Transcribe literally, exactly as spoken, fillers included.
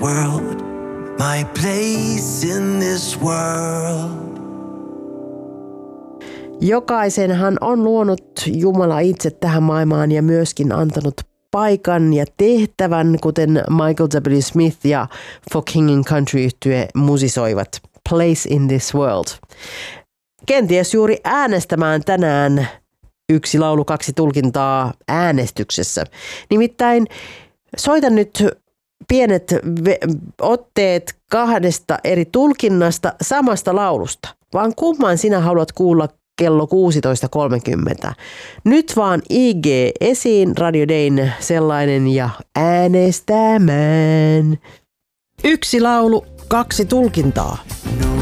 world, my place in this world. Jokaisenhan on luonut Jumala itse tähän maailmaan ja myöskin antanut paikan ja tehtävän, kuten Michael W. Smith ja For King and Country-yhtye musisoivat Place in this world. Kenties juuri äänestämään tänään yksi laulu, kaksi tulkintaa äänestyksessä. Nimittäin soitan nyt pienet otteet kahdesta eri tulkinnasta samasta laulusta, vaan kumman sinä haluat kuulla kello kuusitoista kolmekymmentä. Nyt vaan I G esiin, Radio Dayn sellainen ja äänestämään. Yksi laulu, kaksi tulkintaa.